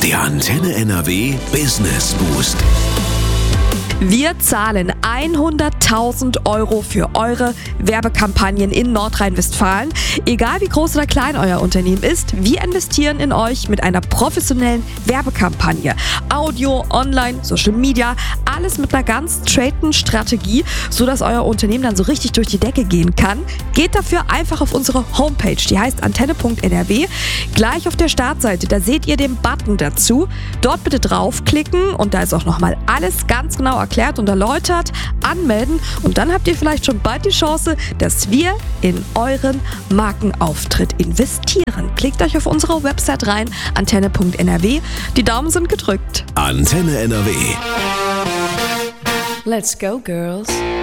Der Antenne NRW Business Boost. Wir zahlen 100.000 € für eure Werbekampagnen in Nordrhein-Westfalen. Egal wie groß oder klein euer Unternehmen ist, wir investieren in euch mit einer professionellen Werbekampagne. Audio, Online, Social Media, alles mit einer ganz straighten Strategie, sodass euer Unternehmen dann so richtig durch die Decke gehen kann. Geht dafür einfach auf unsere Homepage, die heißt antenne.nrw. Gleich auf der Startseite, da seht ihr den Button dazu. Dort bitte draufklicken und da ist auch nochmal alles ganz genau erklärt und erläutert, anmelden und dann habt ihr vielleicht schon bald die Chance, dass wir in euren Markenauftritt investieren. Klickt euch auf unsere Website rein, antenne.nrw. Die Daumen sind gedrückt. Antenne NRW. Let's go, girls.